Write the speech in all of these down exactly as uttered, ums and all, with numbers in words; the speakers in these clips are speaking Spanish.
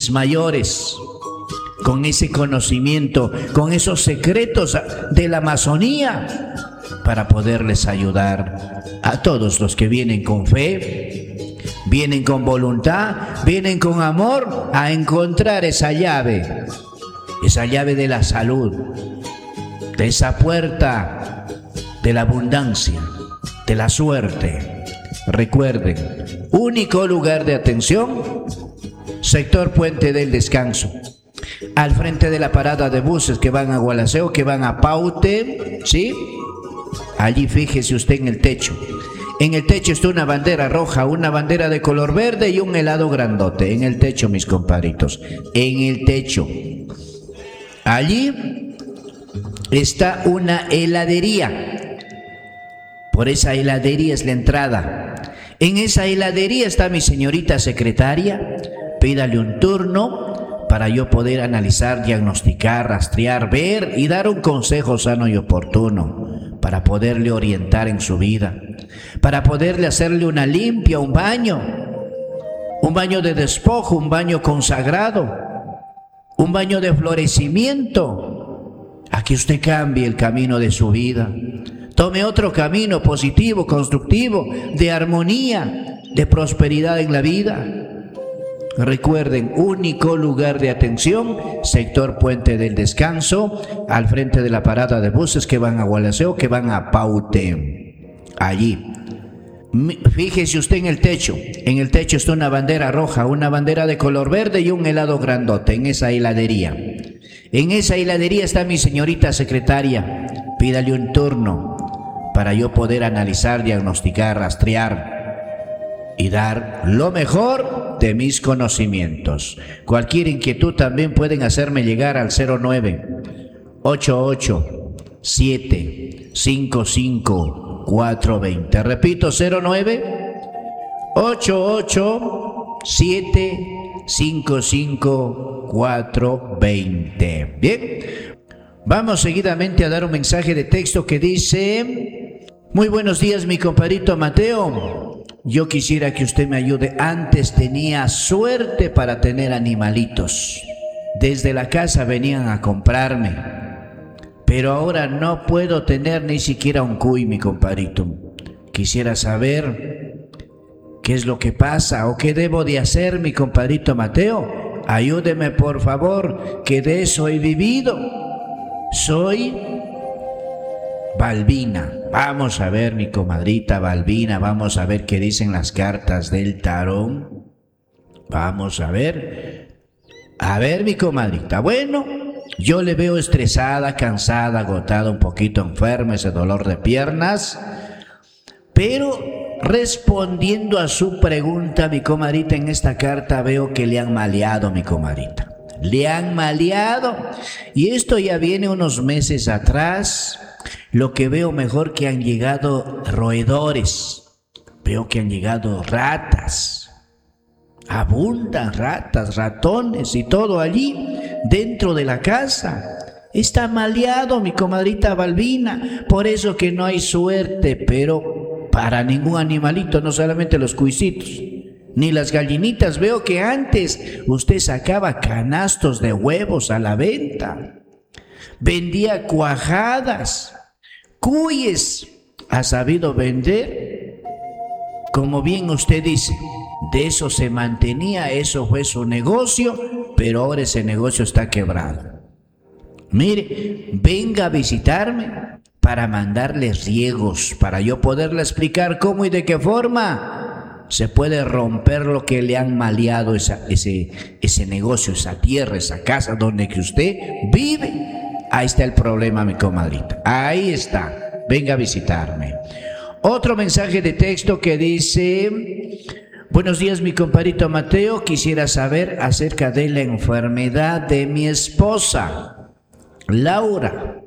mis mayores, con ese conocimiento, con esos secretos de la Amazonía, para poderles ayudar a todos los que vienen con fe, vienen con voluntad, vienen con amor a encontrar esa llave, esa llave de la salud, de esa puerta de la abundancia, de la suerte. Recuerden, único lugar de atención, sector Puente del Descanso, al frente de la parada de buses que van a Gualaceo, que van a Paute, ¿sí? Allí fíjese usted en el techo. En el techo está una bandera roja, una bandera de color verde y un helado grandote. En el techo, mis compadritos, en el techo. Allí está una heladería. Por esa heladería es la entrada. En esa heladería está mi señorita secretaria. Pídale un turno para yo poder analizar, diagnosticar, rastrear, ver y dar un consejo sano y oportuno para poderle orientar en su vida, para poderle hacerle una limpia, un baño, un baño de despojo, un baño consagrado, un baño de florecimiento, a que usted cambie el camino de su vida, tome otro camino positivo, constructivo, de armonía, de prosperidad en la vida. Recuerden, único lugar de atención, sector Puente del Descanso, al frente de la parada de buses que van a Gualaceo, que van a Paute. Allí. Fíjese usted en el techo. En el techo está una bandera roja, una bandera de color verde y un helado grandote en esa heladería. En esa heladería está mi señorita secretaria. Pídale un turno para yo poder analizar, diagnosticar, rastrear y dar lo mejor de mis conocimientos. Cualquier inquietud también pueden hacerme llegar al cero nueve ocho ocho siete cinco cinco cuatro dos cero. Repito, cero nueve ocho ocho siete cinco cinco cuatro dos cero. Bien, vamos seguidamente a dar un mensaje de texto que dice: muy buenos días, mi compadrito Mateo. Yo quisiera que usted me ayude. Antes tenía suerte para tener animalitos. Desde la casa venían a comprarme. Pero ahora no puedo tener ni siquiera un cuy, mi compadrito. Quisiera saber qué es lo que pasa o qué debo de hacer, mi compadrito Mateo. Ayúdeme, por favor, que de eso he vivido. Soy Balbina. Vamos a ver, mi comadrita Balbina, vamos a ver qué dicen las cartas del tarot. Vamos a ver. A ver, mi comadrita. Bueno, yo le veo estresada, cansada, agotada, un poquito enferma, ese dolor de piernas. Pero respondiendo a su pregunta, mi comadrita, en esta carta veo que le han maleado, mi comadrita. Le han maleado. Y esto ya viene unos meses atrás. Lo que veo mejor que han llegado roedores, veo que han llegado ratas, abundan ratas, ratones y todo allí dentro de la casa. Está maleado, mi comadrita Balbina, por eso que no hay suerte, pero para ningún animalito, no solamente los cuisitos, ni las gallinitas. Veo que antes usted sacaba canastos de huevos a la venta, vendía cuajadas, cuyes ha sabido vender, como bien usted dice. De eso se mantenía, eso fue su negocio, pero ahora ese negocio está quebrado. Mire, venga a visitarme para mandarles riegos, para yo poderle explicar cómo y de qué forma se puede romper lo que le han maleado esa, ese, ese negocio, esa tierra, esa casa donde que usted vive. Ahí está el problema, mi comadrita. Ahí está. Venga a visitarme. Otro mensaje de texto que dice: buenos días, mi compadrito Mateo. Quisiera saber acerca de la enfermedad de mi esposa, Laura.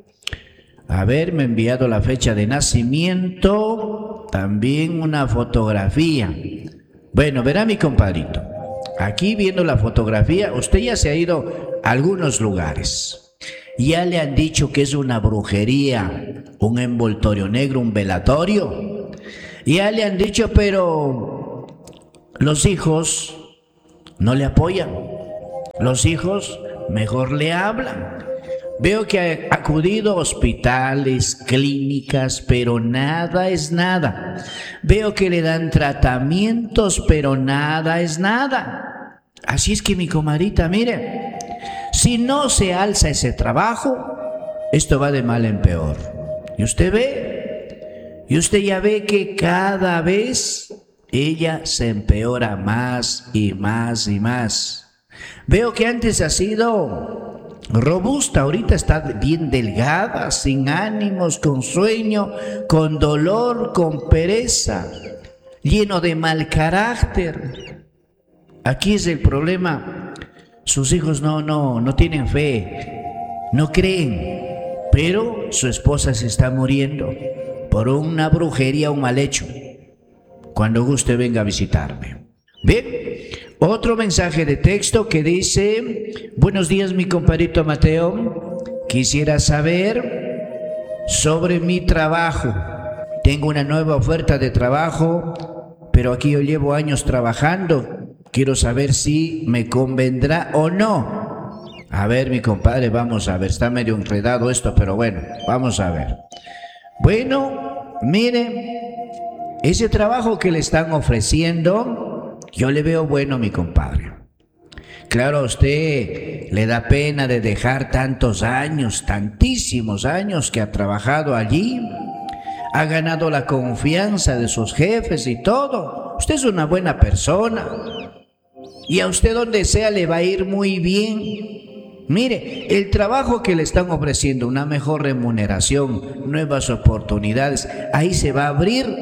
A ver, me ha enviado la fecha de nacimiento, también una fotografía. Bueno, verá, mi compadrito. Aquí viendo la fotografía, usted ya se ha ido a algunos lugares. Ya le han dicho que es una brujería, un envoltorio negro, un velatorio. Ya le han dicho, pero los hijos no le apoyan. Los hijos mejor le hablan. Veo que ha acudido a hospitales, clínicas, pero nada es nada. Veo que le dan tratamientos, pero nada es nada. Así es que mi comadrita, mire, si no se alza ese trabajo, esto va de mal en peor. Y usted ve, y usted ya ve que cada vez ella se empeora más y más y más. Veo que antes ha sido robusta, ahorita está bien delgada, sin ánimos, con sueño, con dolor, con pereza, lleno de mal carácter. Aquí es el problema. Sus hijos no, no, no tienen fe, no creen, pero su esposa se está muriendo por una brujería, un mal hecho. Cuando guste venga a visitarme. Bien, otro mensaje de texto que dice: buenos días mi compadrito Mateo, quisiera saber sobre mi trabajo. Tengo una nueva oferta de trabajo, pero aquí yo llevo años trabajando. Quiero saber si me convendrá o no. A ver mi compadre, vamos a ver, está medio enredado esto, pero bueno, vamos a ver. Bueno, mire, ese trabajo que le están ofreciendo, yo le veo bueno, mi compadre. Claro, a usted le da pena de dejar tantos años, tantísimos años que ha trabajado allí. Ha ganado la confianza de sus jefes y todo. Usted es una buena persona. Y a usted donde sea le va a ir muy bien. Mire, el trabajo que le están ofreciendo, una mejor remuneración, nuevas oportunidades, ahí se va a abrir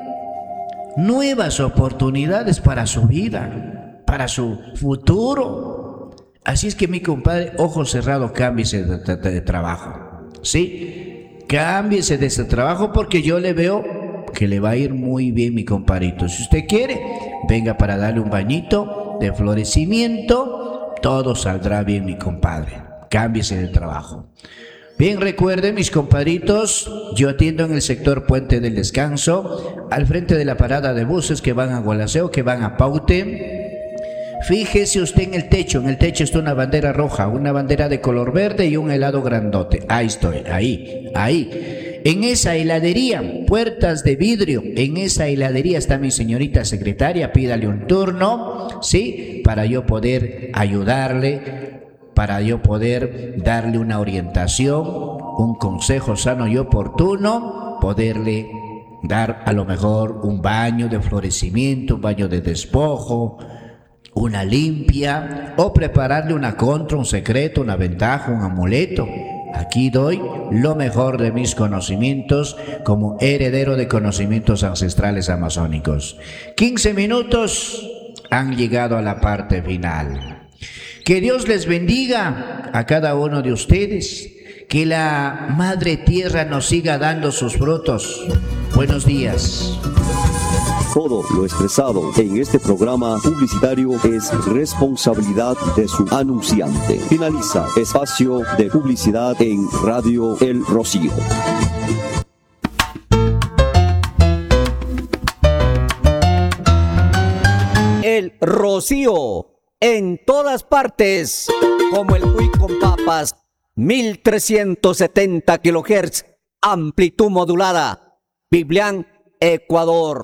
nuevas oportunidades para su vida, para su futuro. Así es que mi compadre, ojo cerrado, cámbiese de, de, de trabajo, ¿sí? Cámbiese de ese trabajo porque yo le veo que le va a ir muy bien, mi compadrito. Si usted quiere, venga para darle un bañito de florecimiento, todo saldrá bien, mi compadre. Cámbiese de trabajo. Bien, recuerden, mis compadritos, yo atiendo en el sector Puente del Descanso, al frente de la parada de buses que van a Gualaceo, que van a Paute. Fíjese usted en el techo, en el techo está una bandera roja, una bandera de color verde y un helado grandote. Ahí estoy, ahí, ahí. En esa heladería, puertas de vidrio, en esa heladería está mi señorita secretaria, pídale un turno, ¿sí? Para yo poder ayudarle, para yo poder darle una orientación, un consejo sano y oportuno, poderle dar a lo mejor un baño de florecimiento, un baño de despojo, una limpia, o prepararle una contra, un secreto, una ventaja, un amuleto. Aquí doy lo mejor de mis conocimientos como heredero de conocimientos ancestrales amazónicos. quince minutos han llegado a la parte final. Que Dios les bendiga a cada uno de ustedes. Que la Madre Tierra nos siga dando sus frutos. Buenos días. Todo lo expresado en este programa publicitario es responsabilidad de su anunciante. Finaliza espacio de publicidad en Radio El Rocío. El Rocío, en todas partes, como el cuy con papas, mil trescientos setenta kilohertz, amplitud modulada, Biblián, Ecuador.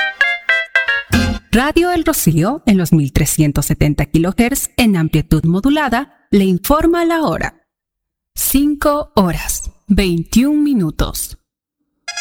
Radio El Rocío, en los mil trescientos setenta kilohertz en amplitud modulada, le informa la hora. cinco horas, veintiún minutos.